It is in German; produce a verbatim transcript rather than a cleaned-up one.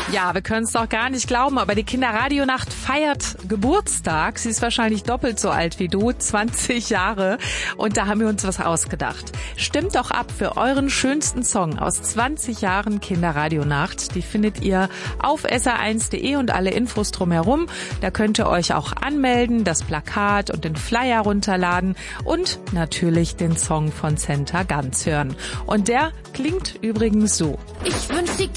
Ja, wir können es doch gar nicht glauben, aber die Kinderradionacht feiert Geburtstag. Sie ist wahrscheinlich doppelt so alt wie du, zwanzig Jahre. Und da haben wir uns was ausgedacht. Stimmt doch ab für euren schönsten Song aus zwanzig Jahren Kinderradionacht. Die findet ihr auf S R eins punkt de und alle Infos drumherum. Da könnt ihr euch auch anmelden, das Plakat und den Flyer runterladen und natürlich den Song von Senta ganz hören. Und der klingt übrigens so. Ich wünsch die